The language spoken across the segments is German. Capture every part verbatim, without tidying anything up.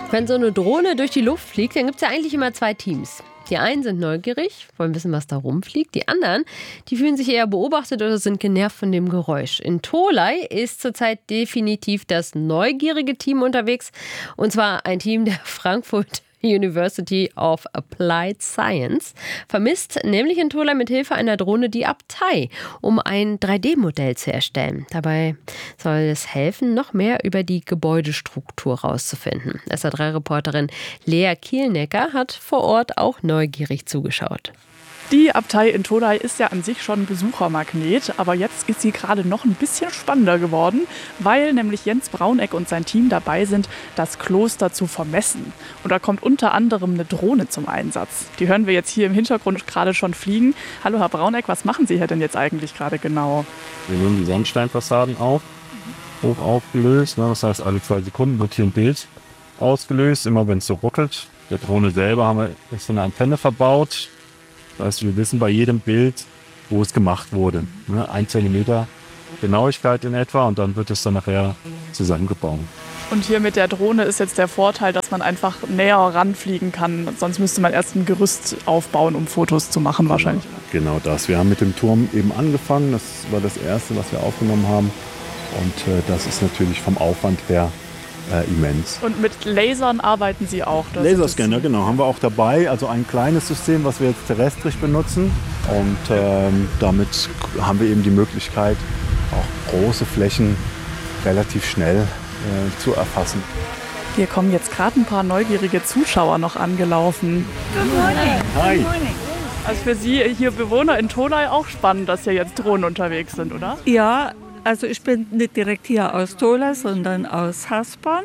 Wenn so eine Drohne durch die Luft fliegt, dann gibt es ja eigentlich immer zwei Teams. Die einen sind neugierig, wollen wissen, was da rumfliegt. Die anderen, die fühlen sich eher beobachtet oder sind genervt von dem Geräusch. In Tholey ist zurzeit definitiv das neugierige Team unterwegs. Und zwar ein Team der Frankfurt University of Applied Science vermisst nämlich in Tholey mit Hilfe einer Drohne die Abtei, um ein drei D Modell zu erstellen. Dabei soll es helfen, noch mehr über die Gebäudestruktur herauszufinden. S A drei Reporterin Lea Kielnecker hat vor Ort auch neugierig zugeschaut. Die Abtei in Tholey ist ja an sich schon ein Besuchermagnet, aber jetzt ist sie gerade noch ein bisschen spannender geworden, weil nämlich Jens Brauneck und sein Team dabei sind, das Kloster zu vermessen. Und da kommt unter anderem eine Drohne zum Einsatz. Die hören wir jetzt hier im Hintergrund gerade schon fliegen. Hallo Herr Brauneck, was machen Sie hier denn jetzt eigentlich gerade genau? Wir nehmen die Sandsteinfassaden auf, hoch aufgelöst. Das heißt, alle zwei Sekunden wird hier ein Bild ausgelöst, immer wenn es so ruckelt. Der Drohne selber haben wir ist so eine Antenne verbaut. Das heißt, wir wissen bei jedem Bild, wo es gemacht wurde. Ein Zentimeter Genauigkeit in etwa und dann wird es dann nachher zusammengebaut. Und hier mit der Drohne ist jetzt der Vorteil, dass man einfach näher ranfliegen kann. Sonst müsste man erst ein Gerüst aufbauen, um Fotos zu machen wahrscheinlich. Genau das. Wir haben mit dem Turm eben angefangen. Das war das Erste, was wir aufgenommen haben. Und äh, das ist natürlich vom Aufwand her Äh, immens. Und mit Lasern arbeiten Sie auch? Laserscanner, genau, haben wir auch dabei. Also ein kleines System, was wir jetzt terrestrisch benutzen. Und ähm, damit haben wir eben die Möglichkeit, auch große Flächen relativ schnell äh, zu erfassen. Hier kommen jetzt gerade ein paar neugierige Zuschauer noch angelaufen. Good morning. Hi. Good morning. Also für Sie hier Bewohner in Tholey auch spannend, dass hier jetzt Drohnen unterwegs sind, oder? Ja, also ich bin nicht direkt hier aus Tholey, sondern aus Hasborn.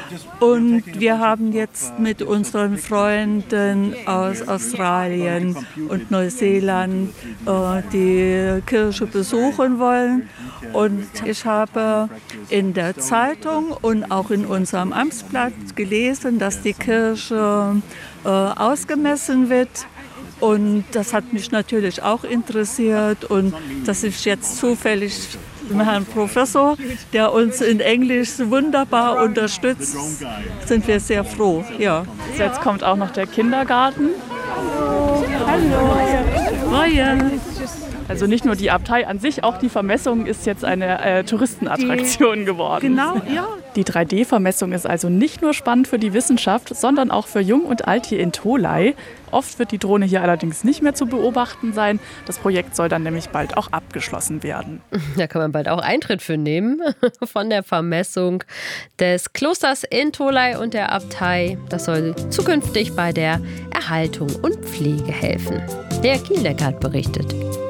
Und wir haben jetzt mit unseren Freunden aus Australien und Neuseeland äh, die Kirche besuchen wollen. Und ich habe in der Zeitung und auch in unserem Amtsblatt gelesen, dass die Kirche äh, ausgemessen wird. Und das hat mich natürlich auch interessiert. Und dass ich jetzt zufällig mit Herrn Professor, der uns in Englisch wunderbar unterstützt, sind wir sehr froh. Ja. Jetzt kommt auch noch der Kindergarten. Hallo. Hallo. Also nicht nur die Abtei an sich, auch die Vermessung ist jetzt eine äh, Touristenattraktion geworden. Genau, ja. Die drei D Vermessung ist also nicht nur spannend für die Wissenschaft, sondern auch für Jung und Alt hier in Tholey. Oft wird die Drohne hier allerdings nicht mehr zu beobachten sein. Das Projekt soll dann nämlich bald auch abgeschlossen werden. Da kann man bald auch Eintritt für nehmen von der Vermessung des Klosters in Tholey und der Abtei. Das soll zukünftig bei der Erhaltung und Pflege helfen. Der Kielnecker hat berichtet.